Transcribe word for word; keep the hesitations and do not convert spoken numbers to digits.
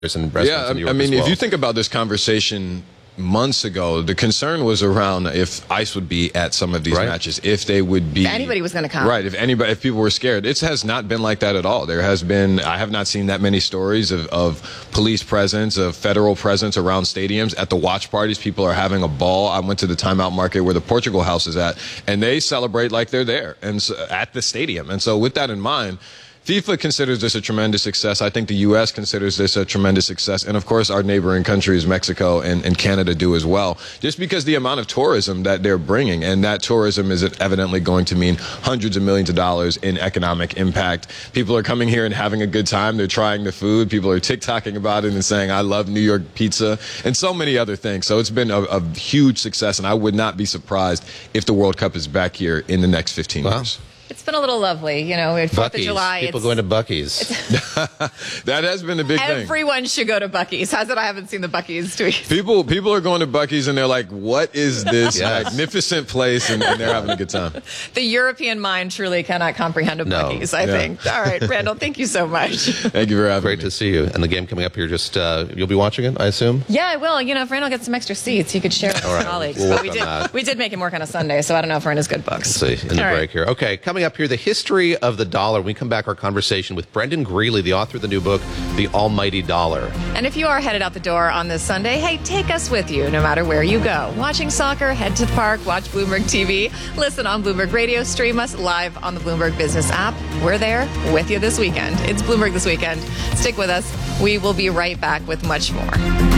and yeah, I, I mean, well. if you think about this conversation months ago, the concern was around if ICE would be at some of these right. matches, if they would be. If anybody was going to come. Right, if anybody, if people were scared. It has not been like that at all. There has been, I have not seen that many stories of, of police presence, of federal presence around stadiums. At the watch parties, people are having a ball. I went to the Timeout Market where the Portugal House is at, and they celebrate like they're there and so, at the stadium. And so with that in mind, FIFA considers this a tremendous success. I think the U S considers this a tremendous success. And, of course, our neighboring countries, Mexico and, and Canada, do as well. Just because the amount of tourism that they're bringing, and that tourism is evidently going to mean hundreds of millions of dollars in economic impact. People are coming here and having a good time. They're trying the food. People are TikToking about it and saying, I love New York pizza, and so many other things. So it's been a, a huge success, and I would not be surprised if the World Cup is back here in the next fifteen wow. years. It's been a little lovely, you know, at fourth of July. People it's, going to Buc-ee's. That has been a big thing. Everyone should go to Buc-ee's. How's it I haven't seen the Buc-ee's tweet? People people are going to Buc-ee's and they're like, what is this Yes. magnificent place? And, and they're having a good time. The European mind truly cannot comprehend a No. Buc-ee's, I Yeah. think. All right, Randall, thank you so much. Thank you for having Great me. to see you. And the game coming up here, just uh, you'll be watching it, I assume? Yeah, I will. You know, if Randall gets some extra seats, you could share with All his right, colleagues. we'll but work we on did that. we did make him work on a Sunday, so I don't know if Randall's good books. Let's see, in the All break right. here. Okay, coming up here, the history of the dollar. When we come back, our conversation with Brendan Greeley, the author of the new book, The Almighty Dollar. And if you are headed out the door on this Sunday, hey, take us with you no matter where you go. Watching soccer, head to the park, watch Bloomberg T V, listen on Bloomberg Radio, stream us live on the Bloomberg Business app. We're there with you this weekend. It's Bloomberg This Weekend. Stick with us. We will be right back with much more.